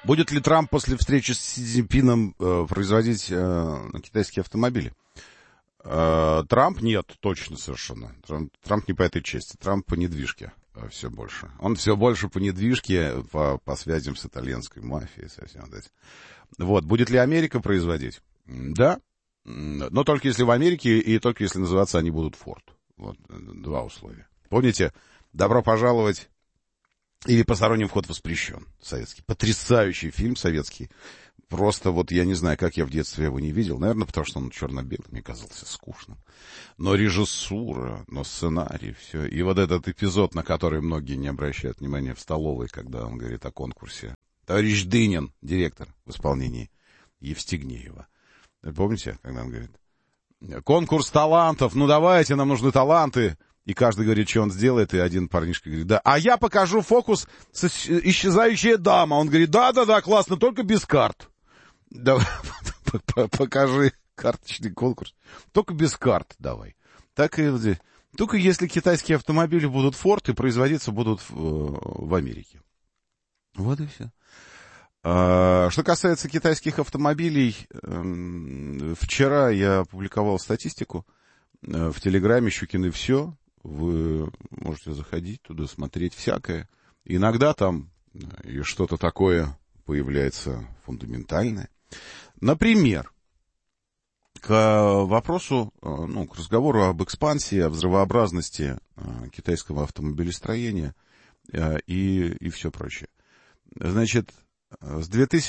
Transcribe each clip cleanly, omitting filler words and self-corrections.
Будет ли Трамп после встречи с Си Цзиньпином производить китайские автомобили? Трамп нет, точно совершенно. Трамп не по этой части. Трамп по недвижке все больше. Он все больше по недвижке, по связям с итальянской мафией. Совсем, да. Вот. Будет ли Америка производить? Да. Но только если в Америке и только если называться они будут Ford. Вот. Два условия. Помните, «Добро пожаловать» или «Посторонним вход воспрещен». Советский. Потрясающий фильм советский. Просто вот я не знаю, как я в детстве его не видел. Наверное, потому что он черно-белым мне казался скучным. Но режиссура, но сценарий, все. И вот этот эпизод, на который многие не обращают внимания в столовой, когда он говорит о конкурсе. Товарищ Дынин, директор в исполнении Евстигнеева. Помните, когда он говорит: конкурс талантов, ну давайте, нам нужны таланты. И каждый говорит, что он сделает, и один парнишка говорит: да, а я покажу фокус с исчезающая дама. Он говорит: да, классно, только без карт. Давай, покажи карточный конкурс. Только без карт давай. Так и только если китайские автомобили будут Ford и производиться будут в Америке. Вот и все. Что касается китайских автомобилей, вчера я опубликовал статистику в Телеграме «Щукин и все». Вы можете заходить туда, смотреть всякое. Иногда там и что-то такое появляется фундаментальное. Например, к вопросу, к разговору об экспансии, о взрывообразности китайского автомобилестроения и все прочее. Значит, с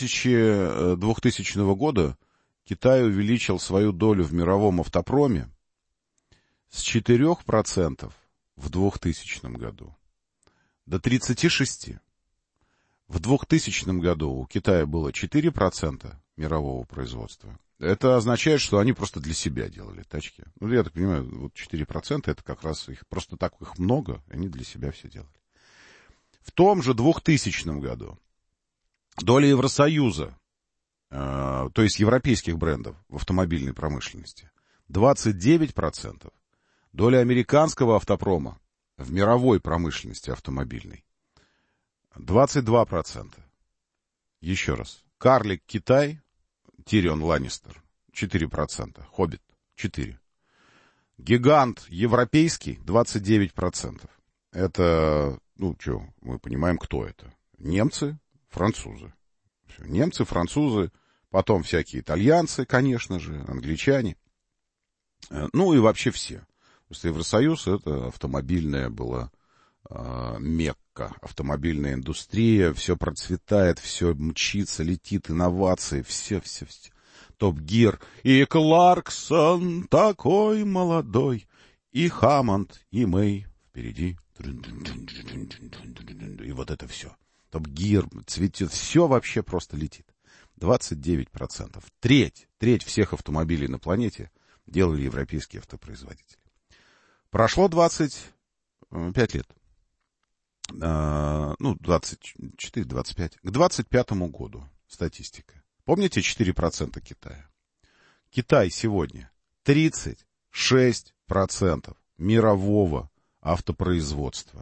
2000 года Китай увеличил свою долю в мировом автопроме с 4% в 2000 году до 36%. В 2000 году у Китая было 4% мирового производства. Это означает, что они просто для себя делали тачки. Ну, я так понимаю, вот 4% это как раз их, просто так их много, они для себя все делали. В том же 2000 году доля Евросоюза, то есть европейских брендов в автомобильной промышленности, 29%. Доля американского автопрома в мировой промышленности автомобильной 22%. Еще раз. Карлик Китай, Тирион Ланнистер 4%. Хоббит 4%. Гигант европейский 29%. Это, мы понимаем, кто это. Немцы, французы. Все. Немцы, французы, потом всякие итальянцы, конечно же, англичане. Ну и вообще все. Потому что Евросоюз — это автомобильная была Мекка, автомобильная индустрия, все процветает, все мчится, летит, инновации, все. Топ Гир, и Кларксон такой молодой, и Хаммонд, и Мэй впереди. И вот это все. Топ Гир цветет, все вообще просто летит. 29%. Треть всех автомобилей на планете делали европейские автопроизводители. Прошло 25 лет. 24-25. К 25 году статистика. Помните 4% Китая? Китай сегодня 36% мирового автопроизводства.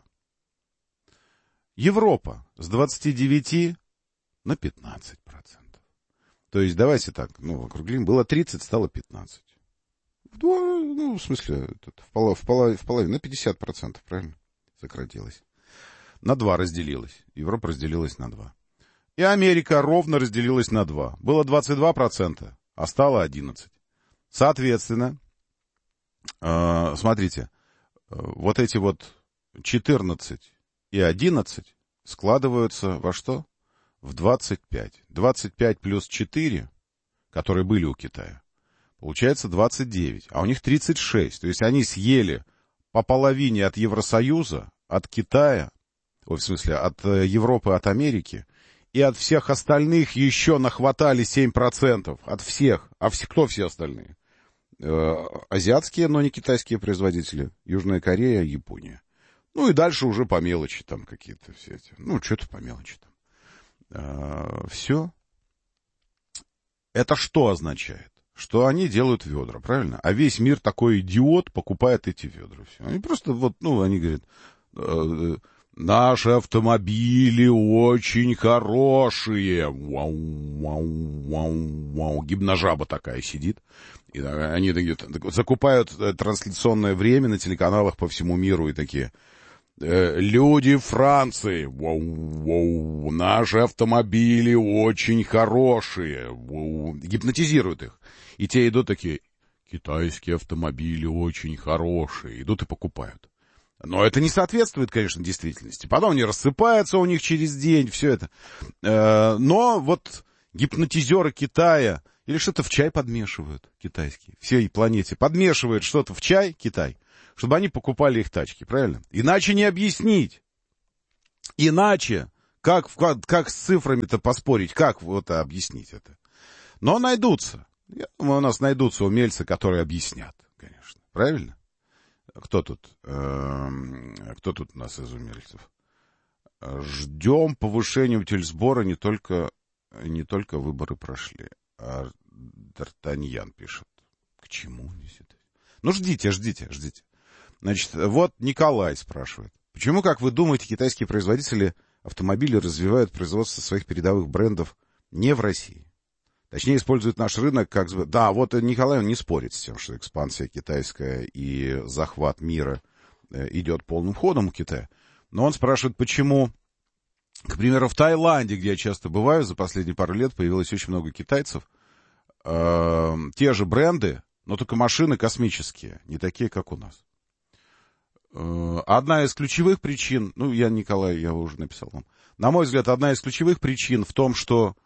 Европа с 29 на 15%. То есть, давайте так, округлим. Было 30, стало 15. В смысле, в половину, на 50%, правильно? Сократилось. На 2 разделилась. Европа разделилась на 2. И Америка ровно разделилась на 2. Было 22%, а стало 11%. Соответственно, смотрите, вот эти вот 14 и 11 складываются во что? В 25. 25 плюс 4, которые были у Китая, получается 29, а у них 36. То есть они съели по половине от Евросоюза, от Китая, в смысле от Европы, от Америки, и от всех остальных еще нахватали 7%. От всех. А кто все остальные? Азиатские, но не китайские производители. Южная Корея, Япония. Ну и дальше уже по мелочи там какие-то все эти. Что-то по мелочи там. Все. Это что означает? Что они делают ведра, правильно? А весь мир такой идиот покупает эти ведра. Все. Они просто они говорят, Наши автомобили очень хорошие. Вау, вау, вау, вау. Гипножаба такая сидит. И они закупают трансляционное время на телеканалах по всему миру и такие: люди Франции, вау, вау, наши автомобили очень хорошие. Вау. Гипнотизируют их. И те идут такие: китайские автомобили очень хорошие. Идут и покупают. Но это не соответствует, конечно, действительности. Потом они рассыпаются у них через день, все это. Но вот гипнотизеры Китая или что-то в чай подмешивают, китайские, всей планете, подмешивают что-то в чай, Китай, чтобы они покупали их тачки, правильно? Иначе не объяснить. Иначе, как с цифрами-то поспорить, как вот объяснить это? Но найдутся. Я думаю, у нас найдутся умельцы, которые объяснят, конечно. Правильно? Кто тут у нас из умельцев? Ждем повышения утильсбора, не только выборы прошли. А Д'Артаньян пишет. К чему здесь это? Ну, ждите. Значит, вот Николай спрашивает. Почему, как вы думаете, китайские производители автомобилей развивают производство своих передовых брендов не в России? Точнее, используют наш рынок как... Да, вот Николай, он не спорит с тем, что экспансия китайская и захват мира идет полным ходом у Китая. Но он спрашивает, почему, к примеру, в Таиланде, где я часто бываю, за последние пару лет появилось очень много китайцев. Те же бренды, но только машины космические, не такие, как у нас. Одна из ключевых причин, Николай, я уже написал вам. На мой взгляд, одна из ключевых причин в том, что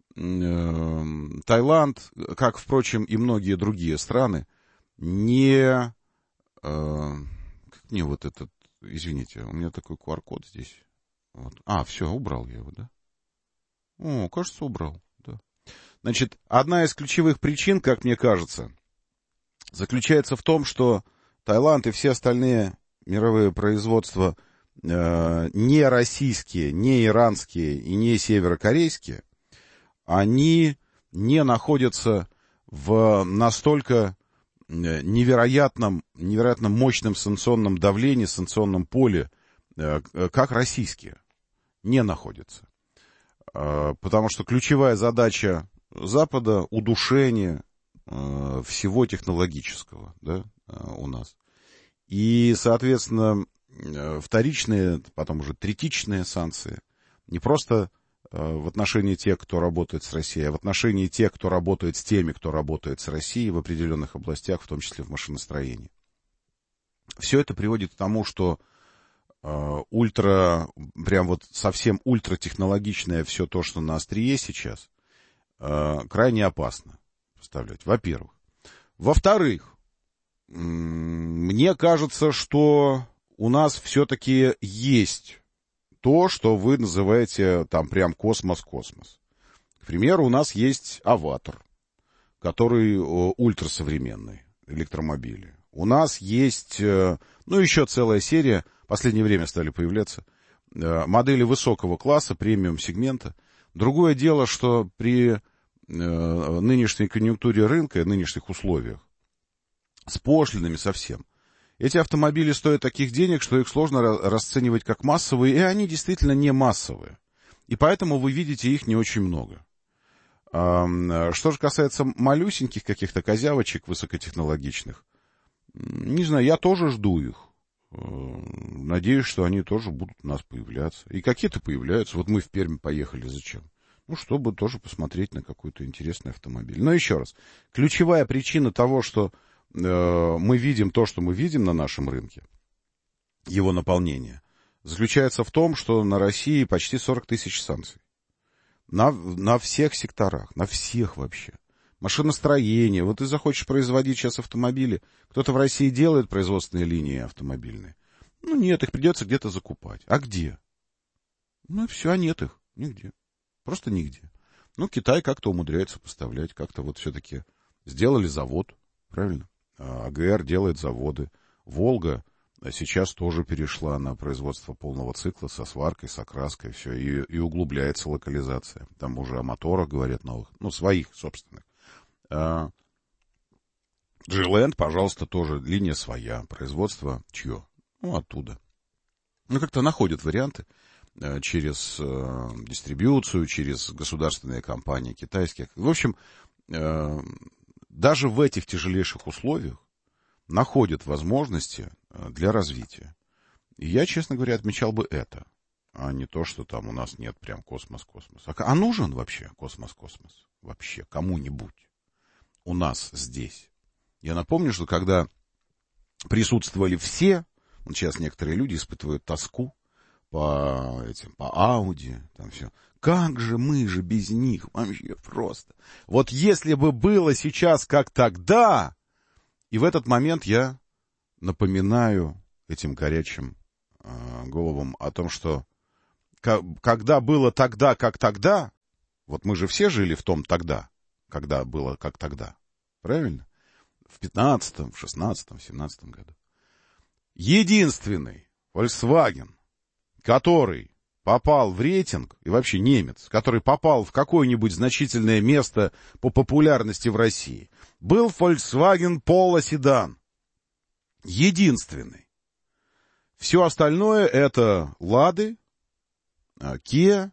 Таиланд, как, впрочем, и многие другие страны, не... Как мне вот этот... Извините, у меня такой QR-код здесь. Вот. Все, убрал я его, да? Кажется, убрал, да. Значит, одна из ключевых причин, как мне кажется, заключается в том, что Таиланд и все остальные мировые производства не российские, не иранские и не северокорейские, они не находятся в настолько невероятно мощном санкционном давлении, санкционном поле, как российские. Не находятся. Потому что ключевая задача Запада — удушение всего технологического, да, у нас. И, соответственно, вторичные, потом уже третичные санкции не просто в отношении тех, кто работает с Россией, а в отношении тех, кто работает с теми, кто работает с Россией в определенных областях, в том числе в машиностроении. Все это приводит к тому, что прям вот совсем ультратехнологичное все то, что на острие сейчас, крайне опасно поставлять, во-первых. Во-вторых, мне кажется, что у нас все-таки есть то, что вы называете там прям космос-космос. К примеру, у нас есть «Аватар», который ультрасовременный, электромобили. У нас есть, еще целая серия, в последнее время стали появляться, модели высокого класса, премиум-сегмента. Другое дело, что при нынешней конъюнктуре рынка, нынешних условиях, с пошлинами совсем, эти автомобили стоят таких денег, что их сложно расценивать как массовые, и они действительно не массовые. И поэтому вы видите их не очень много. Что же касается малюсеньких каких-то козявочек высокотехнологичных, не знаю, я тоже жду их. Надеюсь, что они тоже будут у нас появляться. И какие-то появляются. Вот мы в Пермь поехали. Зачем? Чтобы тоже посмотреть на какой-то интересный автомобиль. Но еще раз, ключевая причина того, что мы видим то, что мы видим на нашем рынке, его наполнение, заключается в том, что на России почти 40 тысяч санкций. На всех секторах, на всех вообще. Машиностроение. Вот ты захочешь производить сейчас автомобили. Кто-то в России делает производственные линии автомобильные. Нет, их придется где-то закупать. А где? Все, нет их. Нигде. Просто нигде. Китай как-то умудряется поставлять. Как-то вот все-таки сделали завод. Правильно? АГР делает заводы. Волга сейчас тоже перешла на производство полного цикла со сваркой, с окраской, все, и углубляется локализация. Там уже о моторах говорят новых, своих собственных. G-Land, пожалуйста, тоже линия своя. Производство чье? Оттуда. ну, как-то находят варианты через дистрибьюцию, через государственные компании китайские. В общем, даже в этих тяжелейших условиях находят возможности для развития. И я, честно говоря, отмечал бы это, а не то, что там у нас нет прям космос-космос. А нужен вообще космос-космос? Вообще кому-нибудь у нас здесь? Я напомню, что когда присутствовали все, вот сейчас некоторые люди испытывают тоску по Ауди, там все. Как же мы же без них? Вообще просто. Вот если бы было сейчас как тогда, и в этот момент я напоминаю этим горячим головам о том, что когда было тогда, как тогда, вот мы же все жили в том тогда, когда было как тогда, правильно? В 15-м, в 16-м, в 17-м году. Единственный Volkswagen, который попал в рейтинг, и вообще немец, который попал в какое-нибудь значительное место по популярности в России, был Volkswagen Polo седан. Единственный. Все остальное это Лады, Kia,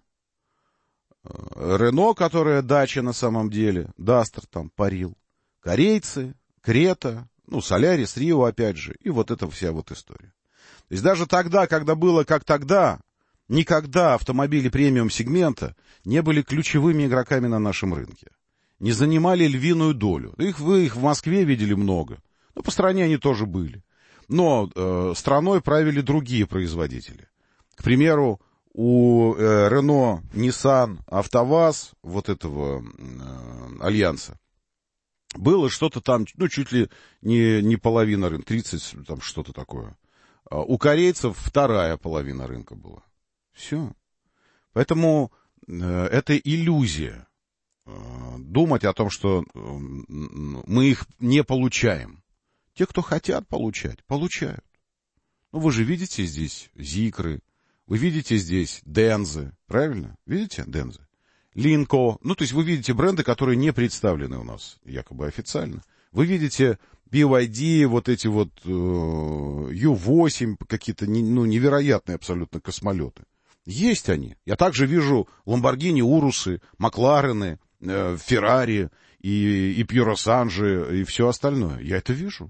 Renault, которая дача на самом деле, Duster там парил, корейцы, Крета, Солярис, Рио опять же, и вот эта вся вот история. То есть даже тогда, когда было как тогда, никогда автомобили премиум-сегмента не были ключевыми игроками на нашем рынке. Не занимали львиную долю. Вы их в Москве видели много. По стране они тоже были. Но страной правили другие производители. К примеру, у Renault, Nissan, АвтоВАЗ, вот этого альянса, было что-то там, чуть ли не половина рынка, 30, там что-то такое. У корейцев вторая половина рынка была. Все. Поэтому это иллюзия. Думать о том, что мы их не получаем. Те, кто хотят получать, получают. Вы же видите здесь Зикры, вы видите здесь Дензы, правильно? Видите Дензы? Линко. То есть вы видите бренды, которые не представлены у нас якобы официально. Вы видите BYD, вот эти вот U8, какие-то невероятные абсолютно космолеты. Есть они. Я также вижу Ламборгини, Урусы, Макларены, Феррари и Пьюросанжи и все остальное. Я это вижу.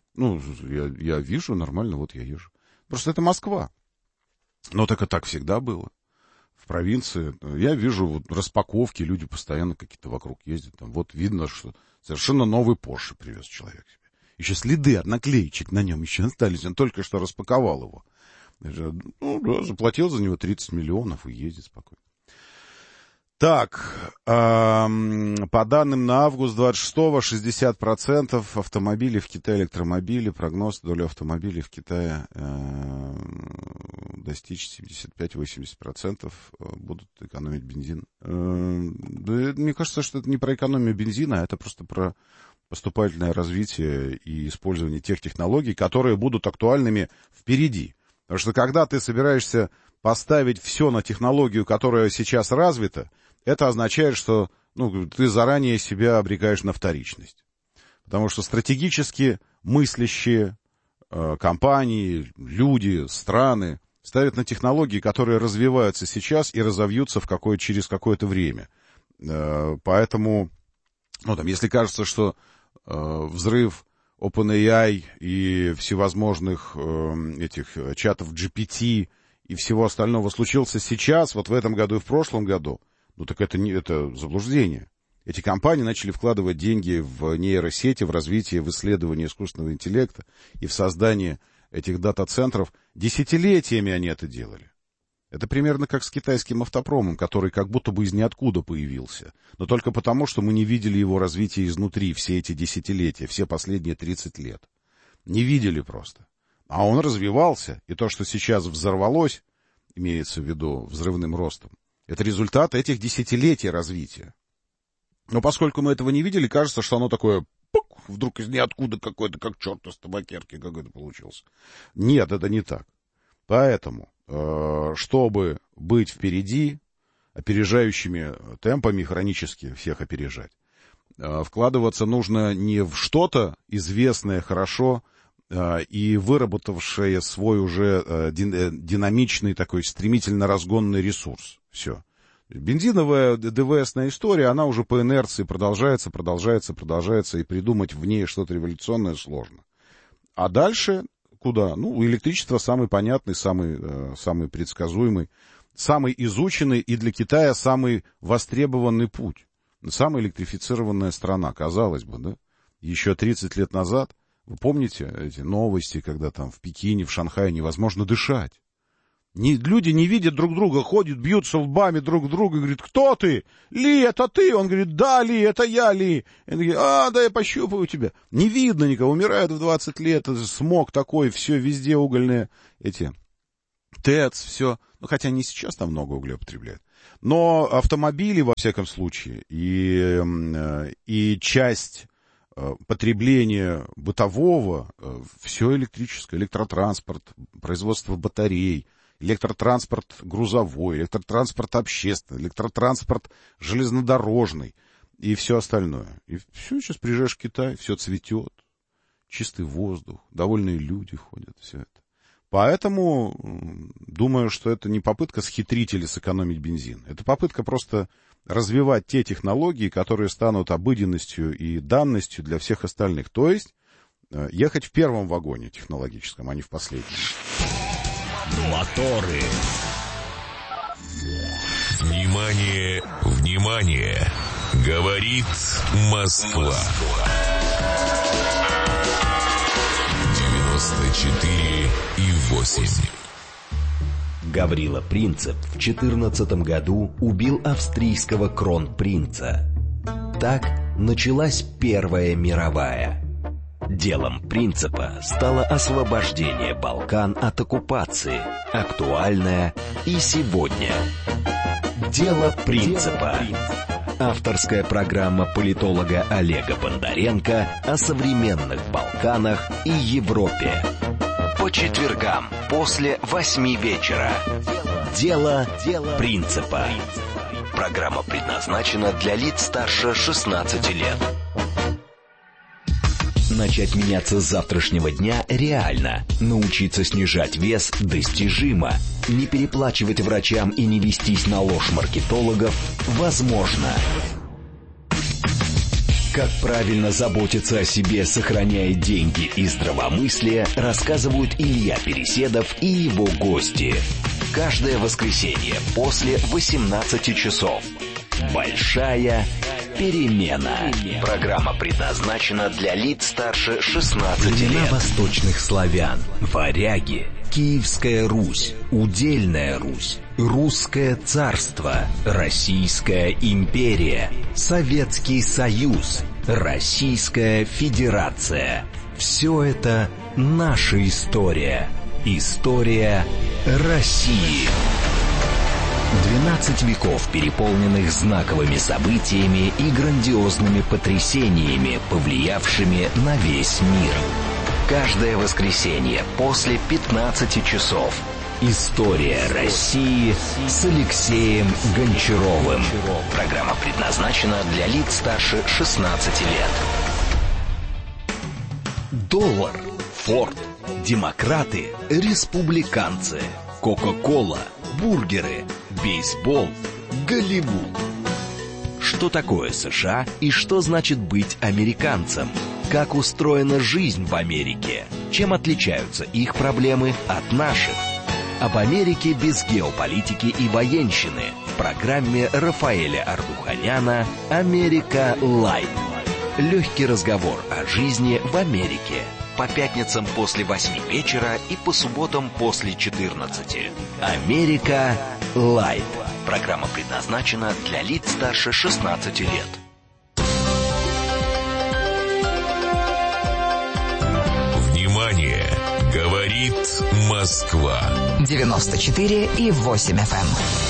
Я вижу нормально, вот я езжу. Просто это Москва. Но так и так всегда было. В провинции я вижу вот распаковки, люди постоянно какие-то вокруг ездят. Там вот видно, что совершенно новый Porsche привез человек себе. Еще следы от наклеечек на нем еще остались. Он только что распаковал его. Заплатил за него 30 миллионов и ездит спокойно. Так, по данным на август 26-го, 60% автомобилей в Китае, электромобили, прогноз доли автомобилей в Китае достичь 75-80%, будут экономить бензин. Мне кажется, что это не про экономию бензина, а это просто про поступательное развитие и использование тех технологий, которые будут актуальными впереди. Потому что когда ты собираешься поставить все на технологию, которая сейчас развита, это означает, что ты заранее себя обрекаешь на вторичность. Потому что стратегически мыслящие компании, люди, страны ставят на технологии, которые развиваются сейчас и разовьются через какое-то время. Поэтому, если кажется, что взрыв OpenAI и всевозможных этих чатов GPT и всего остального случился сейчас, вот в этом году и в прошлом году, так это заблуждение. Эти компании начали вкладывать деньги в нейросети, в развитие, в исследование искусственного интеллекта и в создание этих дата-центров. Десятилетиями они это делали. Это примерно как с китайским автопромом, который как будто бы из ниоткуда появился. Но только потому, что мы не видели его развития изнутри все эти десятилетия, все последние 30 лет. Не видели просто. А он развивался, и то, что сейчас взорвалось, имеется в виду взрывным ростом, это результат этих десятилетий развития. Но поскольку мы этого не видели, кажется, что оно такое вдруг из ниоткуда какой-то, как черт из табакерки какой-то получился. Нет, это не так. Поэтому, чтобы быть впереди, опережающими темпами, хронически всех опережать, вкладываться нужно не в что-то известное хорошо, и выработавшая свой уже динамичный такой стремительно разгонный ресурс. Все. Бензиновая ДВСная история, она уже по инерции продолжается, и придумать в ней что-то революционное сложно. А дальше куда? Ну, электричество самый понятный, самый предсказуемый, самый изученный и для Китая самый востребованный путь. Самая электрифицированная страна, казалось бы, да? Еще 30 лет назад, вы помните эти новости, когда там в Пекине, в Шанхае невозможно дышать? Люди не видят друг друга, ходят, бьются лбами друг друга, говорят, кто ты? Ли, это ты? Он говорит, да, Ли, это я, Ли. Он говорит, да, я пощупаю тебя. Не видно никого, умирают в 20 лет, смог такой, все, везде угольные эти ТЭЦ, все. Ну, хотя не сейчас там много угля употребляют. Но автомобили, во всяком случае, и часть потребления бытового, все электрическое, электротранспорт, производство батарей, электротранспорт грузовой, электротранспорт общественный, электротранспорт железнодорожный и все остальное. И все, сейчас приезжаешь в Китай, все цветет, чистый воздух, довольные люди ходят, все это. Поэтому думаю, что это не попытка схитрить или сэкономить бензин. Это попытка просто развивать те технологии, которые станут обыденностью и данностью для всех остальных. То есть ехать в первом вагоне технологическом, а не в последнем. Моторы. Внимание, внимание! Говорит Москва. 94,8. Гаврила Принцип в 14 году убил австрийского кронпринца. Так началась Первая мировая. Делом Принципа стало освобождение Балкан от оккупации, актуальное и сегодня. Дело Принципа. Авторская программа политолога Олега Бондаренко о современных Балканах и Европе. По четвергам после 8 вечера. Дело Принципа. Программа предназначена для лиц старше 16 лет. Начать меняться с завтрашнего дня реально. Научиться снижать вес достижимо. Не переплачивать врачам и не вестись на ложь маркетологов возможно. Как правильно заботиться о себе, сохраняя деньги и здравомыслие, рассказывают Илья Переседов и его гости. Каждое воскресенье после 18 часов. Большая перемена. Программа предназначена для лиц старше 16 лет. Племена восточных славян, варяги, Киевская Русь, Удельная Русь, Русское царство, Российская империя, Советский Союз, Российская Федерация. Все это наша история. История России. 12 веков, переполненных знаковыми событиями и грандиозными потрясениями, повлиявшими на весь мир. Каждое воскресенье после 15 часов. История России с Алексеем Гончаровым. Программа предназначена для лиц старше 16 лет. Доллар, Форд, демократы, республиканцы, Кока-кола, бургеры, бейсбол, Голливуд. Что такое США и что значит быть американцем? Как устроена жизнь в Америке? Чем отличаются их проблемы от наших? Об Америке без геополитики и военщины в программе Рафаэля Ардуханяна «Америка Лайт». Легкий разговор о жизни в Америке. По пятницам после 8 вечера и по субботам после 14. «Америка Лайт». Программа предназначена для лиц старше 16 лет. Внимание! Говорит Москва. 94,8 FM.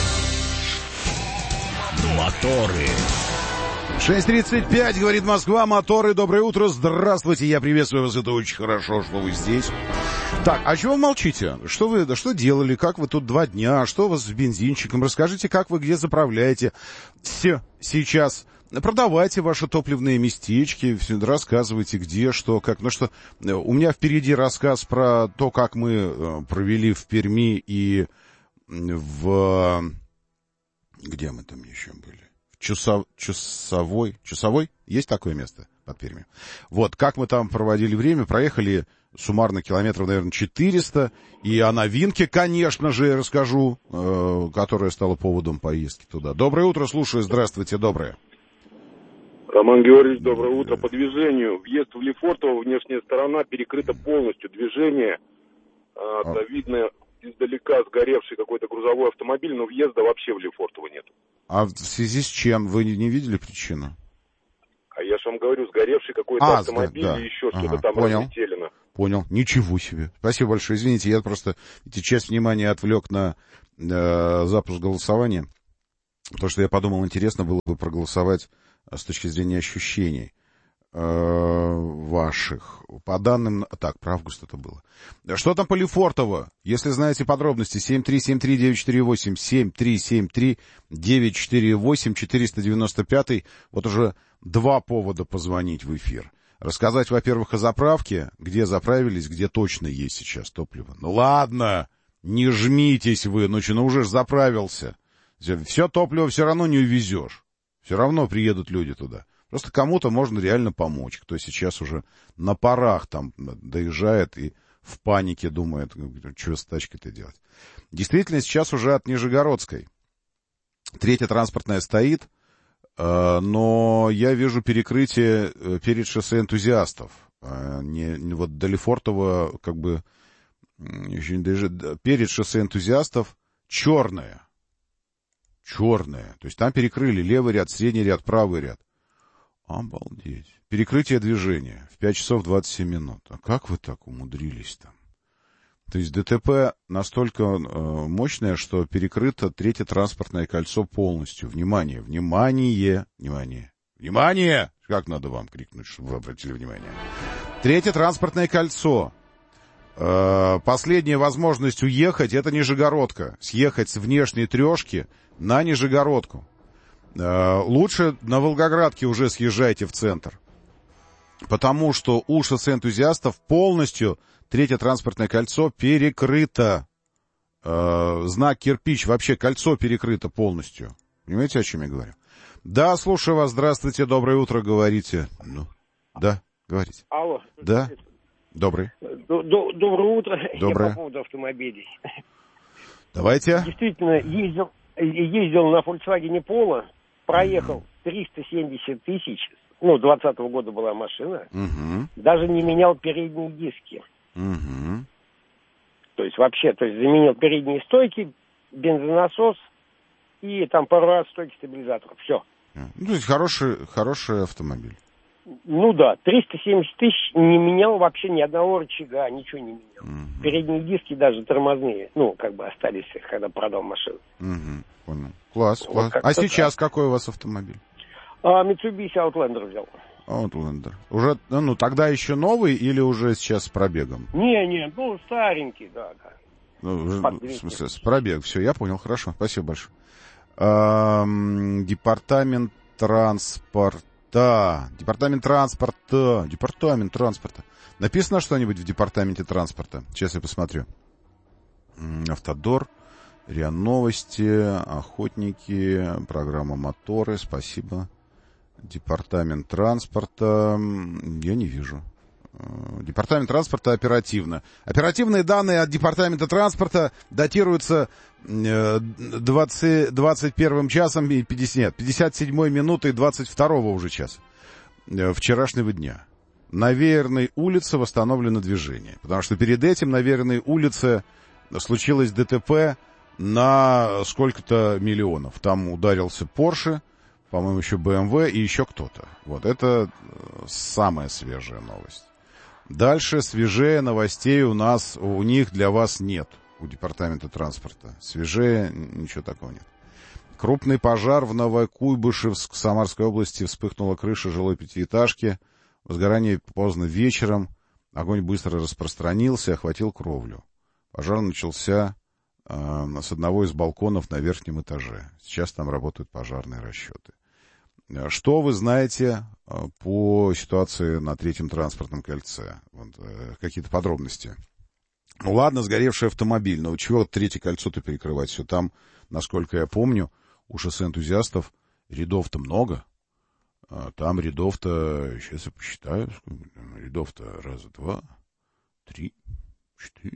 Моторы. 6:35, говорит Москва, моторы, доброе утро, здравствуйте, я приветствую вас, это очень хорошо, что вы здесь. Так, а чего вы молчите? Что делали, как вы тут 2 дня, что у вас с бензинчиком, расскажите, как вы где заправляете. Все, сейчас продавайте ваши топливные местечки, рассказывайте, где, что, как. Ну что, у меня впереди рассказ про то, как мы провели в Перми и в... Где мы там еще были? Часовой? Есть такое место под Пермью? Вот, как мы там проводили время, проехали суммарно километров, наверное, 400, и о новинке, конечно же, я расскажу, которая стала поводом поездки туда. Доброе утро, слушаю, здравствуйте, доброе. Роман Георгиевич, доброе утро. По движению. Въезд в Лефортово, внешняя сторона перекрыта полностью. Движение, да, видно издалека сгоревший какой-то грузовой автомобиль, но въезда вообще в Лефортово нет. А в связи с чем? Вы не видели причину? А я же вам говорю, сгоревший какой-то автомобиль да. и еще что-то там разметелено. Понял. Ничего себе. Спасибо большое. Извините, я просто часть внимания отвлек на запуск голосования. Потому что я подумал, интересно было бы проголосовать с точки зрения ощущений ваших. По данным... Так, про август это было. Что там по Лефортово? Если знаете подробности, 7373948, 7373948, 495. Вот уже 2 повода позвонить в эфир. Рассказать, во-первых, о заправке, где заправились, где точно есть сейчас топливо. Ну ладно, не жмитесь вы, ну уже ж заправился. Все топливо все равно не увезешь. Все равно приедут люди туда. Просто кому-то можно реально помочь, кто сейчас уже на парах там доезжает и в панике думает, что с тачкой-то делать. Действительно, сейчас уже от Нижегородской. 3-я транспортная стоит, но я вижу перекрытие перед шоссе Энтузиастов. Вот до Лефортово, как бы, еще не доезжает, перед шоссе Энтузиастов черное. Черное. То есть там перекрыли левый ряд, средний ряд, правый ряд. Обалдеть. Перекрытие движения в 5 часов 27 минут. А как вы так умудрились там? То есть ДТП настолько мощное, что перекрыто 3-е транспортное кольцо полностью. Внимание, внимание, внимание, внимание! Как надо вам крикнуть, чтобы вы обратили внимание? 3-е транспортное кольцо. Последняя возможность уехать — это Нижегородка. Съехать с внешней трешки на Нижегородку. Лучше на Волгоградке уже съезжайте в центр. Потому что у шоссе Энтузиастов полностью 3-е транспортное кольцо перекрыто. Знак кирпич, вообще кольцо перекрыто полностью. Понимаете, о чем я говорю? Да, слушаю вас, здравствуйте, доброе утро, говорите. Ну, да, говорите. Алло. Да, добрый. Доброе утро. Доброе. Я по поводу автомобилей. Давайте. Действительно, ездил на Volkswagen Polo, проехал 370 тысяч, 2020 года была машина, даже не менял передние диски. То есть вообще, заменил передние стойки, бензонасос и там пару раз стойки стабилизаторов. Все. Ну, то есть хороший автомобиль. Ну да, 370 тысяч не менял вообще ни одного рычага, ничего не менял. Передние диски даже тормозные, остались, когда продал машину. Понял. Класс. Вот А сейчас какой у вас автомобиль? Mitsubishi Outlander взял. Outlander. Уже, тогда еще новый или уже сейчас с пробегом? Не, старенький, да. В смысле, с пробегом. Все, я понял, хорошо, спасибо большое. Департамент транспорта. Написано что-нибудь в департаменте транспорта? Сейчас я посмотрю. Автодор, РИА Новости, Охотники, программа Моторы, спасибо. Департамент транспорта, я не вижу. Департамент транспорта оперативно. Оперативные данные от департамента транспорта датируются 21 часом и 57 минутой 22 уже часа вчерашнего дня. На Веерной улице восстановлено движение. Потому что перед этим на Веерной улице случилось ДТП на сколько-то миллионов. Там ударился Porsche, по-моему, еще BMW и еще кто-то. Вот это самая свежая новость. Дальше свежее новостей у них для вас нет, у департамента транспорта. Свежее ничего такого нет. Крупный пожар в Новокуйбышевск Самарской области. Вспыхнула крыша жилой пятиэтажки. Возгорание поздно вечером. Огонь быстро распространился и охватил кровлю. Пожар начался с одного из балконов на верхнем этаже. Сейчас там работают пожарные расчеты. Что вы знаете по ситуации на Третьем транспортном кольце? Вот, какие-то подробности? Ну ладно, сгоревший автомобиль, но чего третье кольцо-то перекрывать все? Там, насколько я помню, у шоссе энтузиастов рядов-то много. Там рядов-то, сейчас я посчитаю, рядов-то раз, два, три, четыре.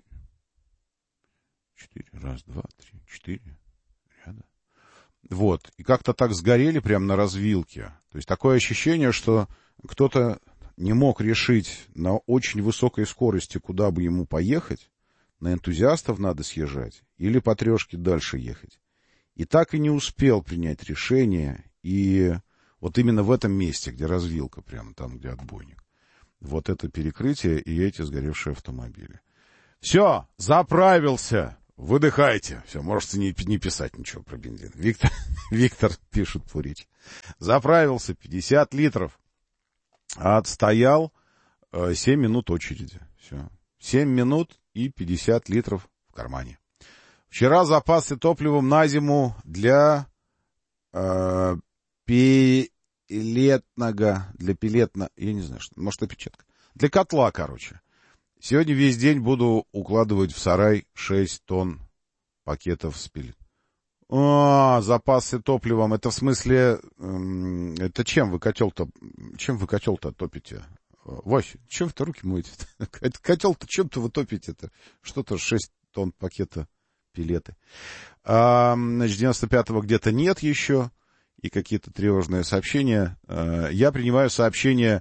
Раз, два, три, четыре ряда. Вот. И как-то так сгорели прямо на развилке. То есть такое ощущение, что кто-то не мог решить на очень высокой скорости, куда бы ему поехать. На энтузиастов надо съезжать или по трешке дальше ехать. И так и не успел принять решение. И вот именно в этом месте, где развилка, прямо там, где отбойник. Вот это перекрытие и эти сгоревшие автомобили. Все, заправился. Выдыхайте. Все, можете не писать ничего про бензин. Виктор пишет по речи. Заправился 50 литров. Отстоял 7 минут очереди. Все. 7 минут и 50 литров в кармане. Вчера запасы топливом на зиму для пелетного, я не знаю, что, может, опечатка. Для котла, короче. Сегодня весь день буду укладывать в сарай 6 тонн пакетов с пелет. Запасы топливом. Это в смысле, это чем вы котел-то топите? Вася, чем вы-то руки моете? Котел-то чем-то вы топите-то? Что-то 6 тонн пакета пелеты. Значит, 95-го где-то нет еще. И какие-то тревожные сообщения. Я принимаю сообщения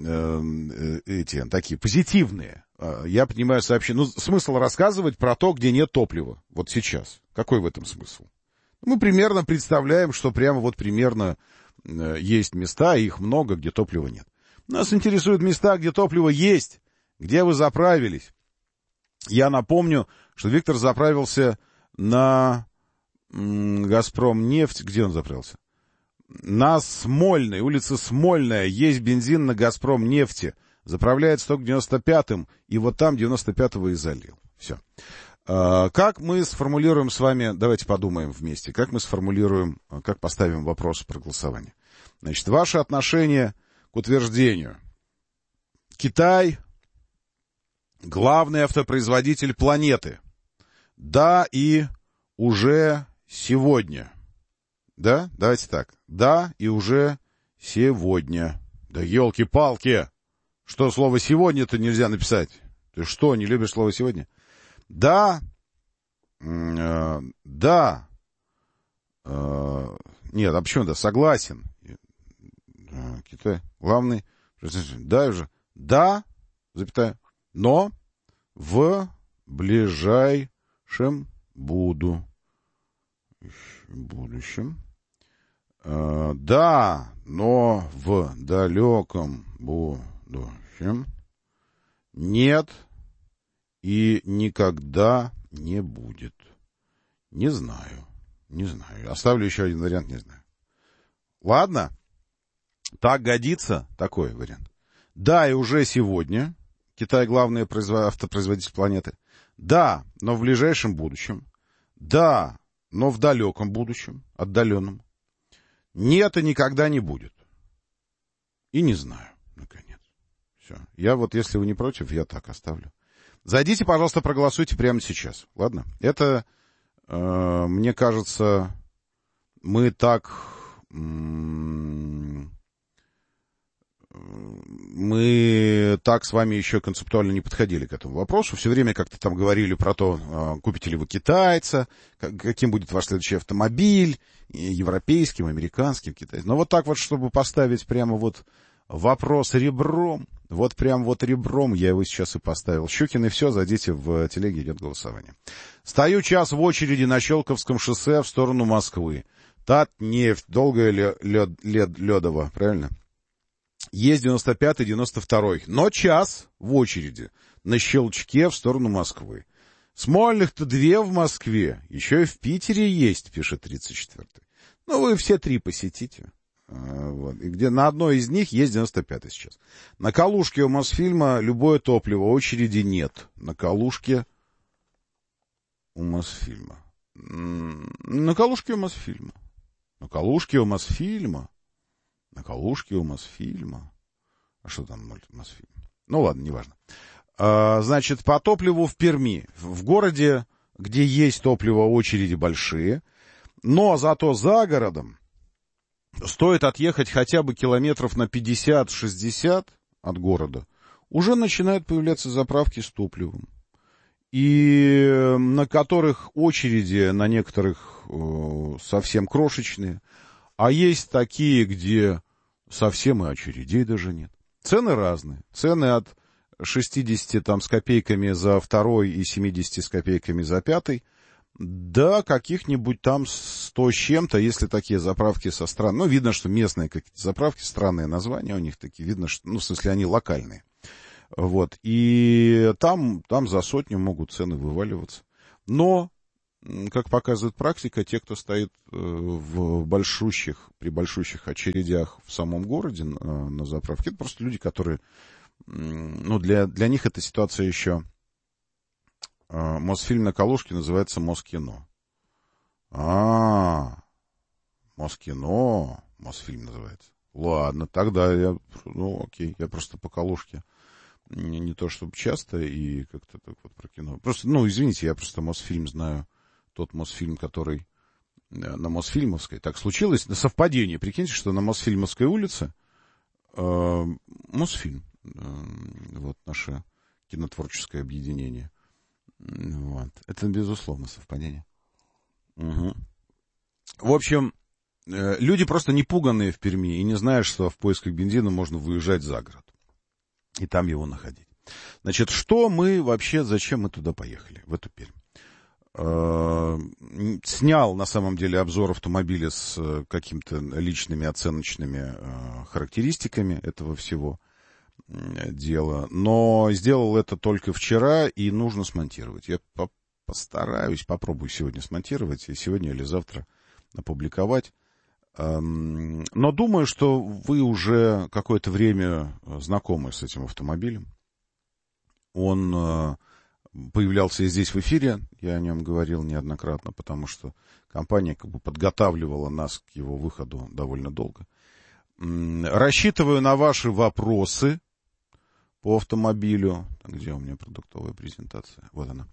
такие позитивные. Я принимаю сообщения. Смысл рассказывать про то, где нет топлива. Вот сейчас. Какой в этом смысл? Мы примерно представляем, что прямо вот примерно есть места, их много, где топлива нет. Нас интересуют места, где топливо есть, где вы заправились. Я напомню, что Виктор заправился на «Газпромнефть». Где он заправился? На Смольной, улице Смольная, есть бензин на «Газпромнефти». Заправляется только 95-м, и вот там 95-го и залил. Все. Как мы сформулируем с вами, давайте подумаем вместе, как мы сформулируем, как поставим вопрос про голосование. Значит, ваше отношение к утверждению. Китай — главный автопроизводитель планеты. Да, и уже сегодня. Да? Давайте так. Да, и уже сегодня. Да елки-палки! Что слово «сегодня»-то нельзя написать? Ты что, не любишь слово «сегодня»? Да, да, нет, а почему да? Согласен. Китай главный, да, уже, да, запятая, но в ближайшем будущем, да, но в далеком будущем нет и никогда не будет. Не знаю. Оставлю еще один вариант, не знаю. Ладно. Так годится такой вариант. Да, и уже сегодня. Китай главный автопроизводитель планеты. Да, но в ближайшем будущем. Да, но в далеком будущем. Отдаленном. Нет и никогда не будет. И не знаю, наконец. Все. Я вот, если вы не против, я так оставлю. Зайдите, пожалуйста, проголосуйте прямо сейчас. Ладно? Это, мне кажется, мы так с вами еще концептуально не подходили к этому вопросу. Все время как-то там говорили про то, купите ли вы китайца, каким будет ваш следующий автомобиль, европейским, американским, китайским. Но вот так вот, чтобы поставить прямо вот вопрос ребром, вот прям вот ребром я его сейчас и поставил. Щукин, и все, зайдите в телеге, идет голосование. Стою час в очереди на Щелковском шоссе в сторону Москвы. Татнефть, долгая Ледово, правильно? Есть 95-й, 92-й. Но час в очереди на Щелчке в сторону Москвы. Смольных-то 2 в Москве. Еще и в Питере есть, пишет 34-й. Ну, вы все 3 посетите. Вот. И где на одной из них есть 95-й сейчас. На Калужке у Мосфильма любое топливо, очереди нет. На Калужке у Мосфильма. На Калужке у Мосфильма. На Калужке у Мосфильма. На Калужке у Мосфильма. А что там Мосфильм? Ну ладно, неважно. Значит, по топливу в Перми. В городе, где есть топливо, очереди большие. Но зато за городом стоит отъехать хотя бы километров на 50-60 от города. Уже начинают появляться заправки с топливом. И на которых очереди, на некоторых совсем крошечные. А есть такие, где совсем и очередей даже нет. Цены разные. Цены от 60 там, с копейками за второй и 70 с копейками за пятый. Да, каких-нибудь там 100 с чем-то, если такие заправки со стран. Ну, видно, что местные какие-то заправки, странные названия у них такие. Видно, что, ну, в смысле, они локальные. Вот. И там за сотню могут цены вываливаться. Но, как показывает практика, те, кто стоит при большущих очередях в самом городе на заправке, это просто люди, которые, ну, для них эта ситуация еще... Мосфильм на Калужке называется Москино. Москино, Мосфильм называется. Ладно, тогда окей, я просто по Калужке не то чтобы часто и как-то так вот про кино. Просто, извините, я просто Мосфильм знаю, тот Мосфильм, который на Мосфильмовской. Так случилось, на совпадение, прикиньте, что на Мосфильмовской улице Мосфильм, вот наше кинотворческое объединение. Вот. Это, безусловно, совпадение. Угу. В общем, люди просто не пуганные в Перми и не знают, что в поисках бензина можно выезжать за город и там его находить. Значит, зачем мы туда поехали, в эту Пермь? Снял, на самом деле, обзор автомобиля с какими-то личными оценочными характеристиками этого всего дело, но сделал это только вчера, и нужно смонтировать. Я попробую сегодня смонтировать, и сегодня или завтра опубликовать. Но думаю, что вы уже какое-то время знакомы с этим автомобилем. Он появлялся и здесь в эфире, я о нем говорил неоднократно, потому что компания как бы подготавливала нас к его выходу довольно долго. Рассчитываю на ваши вопросы по автомобилю. Где у меня продуктовая презентация? Вот она.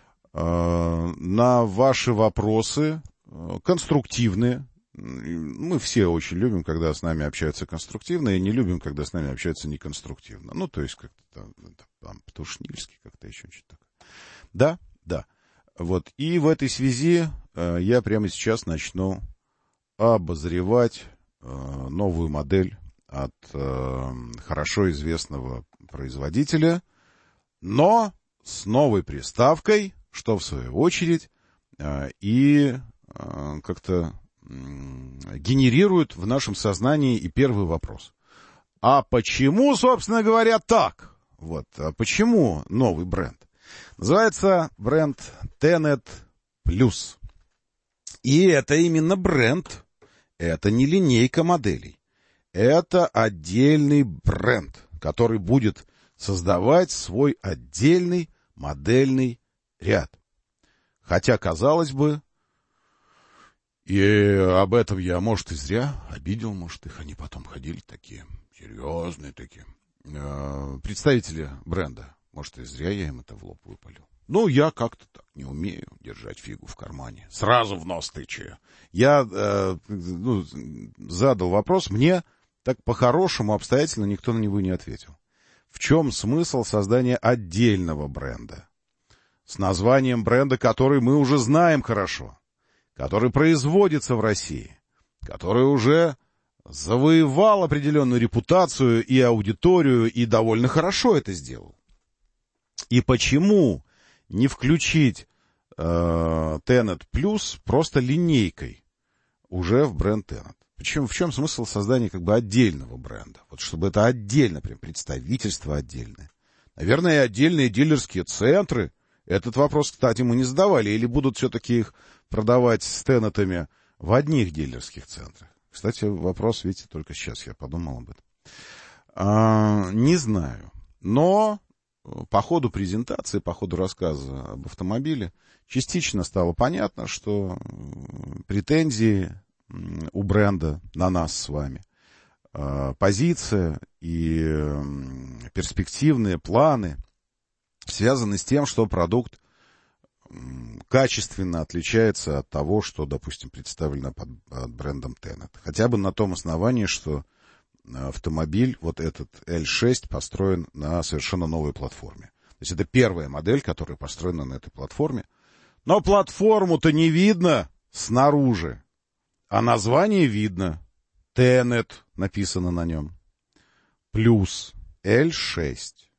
На ваши вопросы конструктивные. Мы все очень любим, когда с нами общаются конструктивно, и не любим, когда с нами общаются неконструктивно. Ну, то есть, как-то там по-тушнильски, как-то еще что-то такое. Да. Вот. И в этой связи я прямо сейчас начну обозревать новую модель от хорошо известного производителя, но с новой приставкой, что в свою очередь и как-то генерирует в нашем сознании и первый вопрос. А почему, собственно говоря, так? Вот, а почему новый бренд? Называется бренд Tenet Plus. И это именно бренд. Это не линейка моделей. Это отдельный бренд, который будет создавать свой отдельный модельный ряд. Хотя, казалось бы, и об этом я, может, и зря обидел, может, их они потом ходили такие, серьезные такие, представители бренда. Может, и зря я им это в лоб выпалил. Ну, я как-то так не умею держать фигу в кармане. Сразу в нос тычу. Я задал вопрос, мне так по-хорошему, обстоятельно никто на него не ответил. В чем смысл создания отдельного бренда? С названием бренда, который мы уже знаем хорошо, который производится в России, который уже завоевал определенную репутацию и аудиторию, и довольно хорошо это сделал. И почему не включить Tenet Plus просто линейкой уже в бренд Tenet? Причем в чем смысл создания как бы отдельного бренда? Вот чтобы это отдельно, прям представительство отдельное. Наверное, и отдельные дилерские центры. Этот вопрос, кстати, мы не задавали. Или будут все-таки их продавать с Тенетами в одних дилерских центрах? Кстати, вопрос, видите, только сейчас я подумал об этом. Не знаю. Но по ходу презентации, по ходу рассказа об автомобиле частично стало понятно, что претензии у бренда на нас с вами позиция и перспективные планы связаны с тем, что продукт качественно отличается от того, что, допустим, представлено под брендом Tenet. Хотя бы на том основании, что автомобиль, вот этот L6, построен на совершенно новой платформе. То есть это первая модель, которая построена на этой платформе. Но платформу-то не видно снаружи, а название видно. Tenet написано на нем. Плюс L6.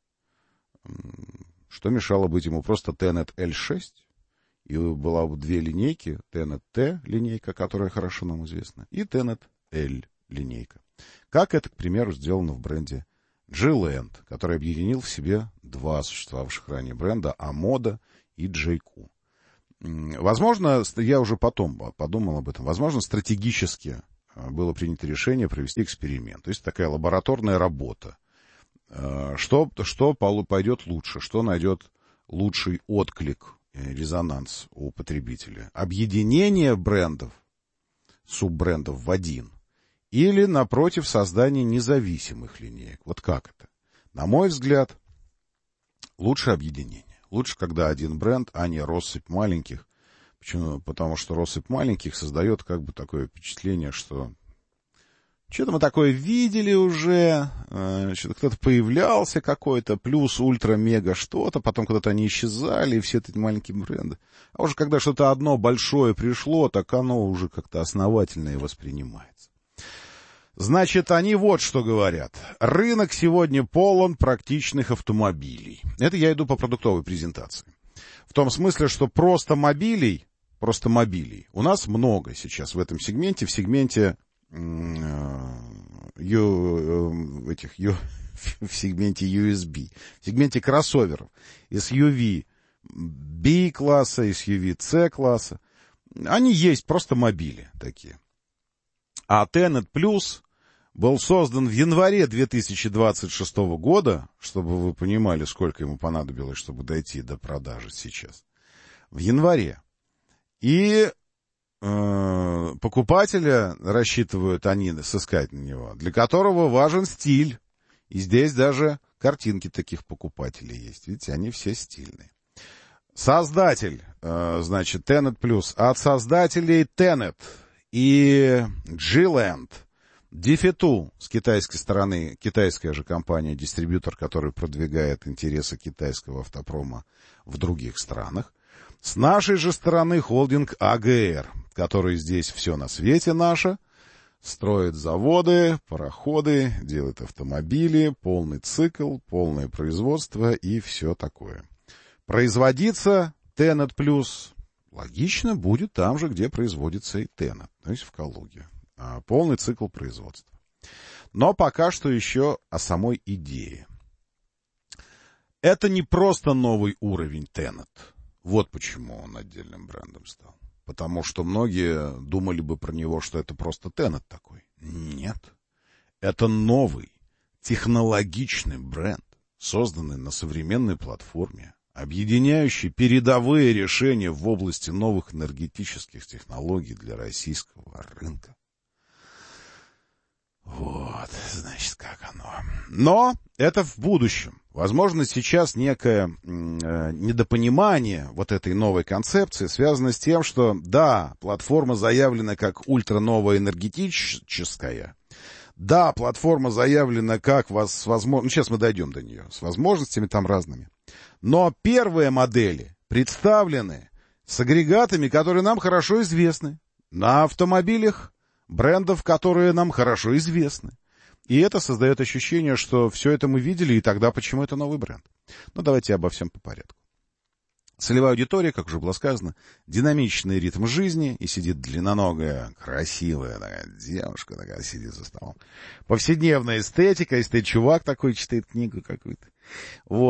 Что мешало быть ему просто Tenet L6? И была бы две линейки. Tenet T линейка, которая хорошо нам известна, и Tenet L линейка. Как это, к примеру, сделано в бренде G-Land, который объединил в себе два существовавших ранее бренда Amoda и JQ. Возможно, я уже потом подумал об этом, возможно, стратегически было принято решение провести эксперимент. То есть такая лабораторная работа. Что пойдет лучше, что найдет лучший отклик, резонанс у потребителя. Объединение брендов, суббрендов в один, или, напротив, создание независимых линеек. Вот как это? На мой взгляд, лучше объединение. Лучше, когда один бренд, а не россыпь маленьких. Почему? Потому что россыпь маленьких создает как бы такое впечатление, что что-то мы такое видели уже, что-то кто-то появлялся какой-то, плюс ультра-мега что-то, потом куда-то они исчезали, и все эти маленькие бренды. А уже когда что-то одно большое пришло, так оно уже как-то основательно и воспринимается. Значит, они вот что говорят. Рынок сегодня полон практичных автомобилей. Это я иду по продуктовой презентации. В том смысле, что просто мобилей у нас много сейчас в этом сегменте, в сегменте USB, в сегменте кроссоверов, SUV B-класса, SUV C-класса. Они есть, просто мобили такие. А Tenet Plus был создан в январе 2026 года, чтобы вы понимали, сколько ему понадобилось, чтобы дойти до продажи сейчас. В январе. И покупателя рассчитывают они сыскать на него, для которого важен стиль. И здесь даже картинки таких покупателей есть. Видите, они все стильные. Создатель, значит, Tenet Plus. От создателей Tenet и G-Land. Difetu с китайской стороны, китайская же компания, дистрибьютор, который продвигает интересы китайского автопрома в других странах. С нашей же стороны холдинг АГР, который здесь все на свете наше, строит заводы, пароходы, делает автомобили, полный цикл, полное производство и все такое. Производиться Tenet Plus логично будет там же, где производится и Tenet, то есть в Калуге. Полный цикл производства. Но пока что еще о самой идее. Это не просто новый уровень Tenet. Вот почему он отдельным брендом стал. Потому что многие думали бы про него, что это просто Tenet такой. Нет. Это новый, технологичный бренд, созданный на современной платформе, объединяющий передовые решения в области новых энергетических технологий для российского рынка. Вот, значит, как оно. Но это в будущем. Возможно, сейчас некое недопонимание вот этой новой концепции связано с тем, что, да, платформа заявлена как ультра-новая энергетическая. Да, платформа заявлена как возможно... сейчас мы дойдем до нее. С возможностями там разными. Но первые модели представлены с агрегатами, которые нам хорошо известны. На автомобилях брендов, которые нам хорошо известны. И это создает ощущение, что все это мы видели, и тогда почему это новый бренд? Ну, давайте обо всем по порядку. Целевая аудитория, как уже было сказано, динамичный ритм жизни, и сидит длинноногая, красивая такая девушка, такая сидит за столом. Повседневная эстетика, и стоит чувак такой, читает книгу какую-то. Вот.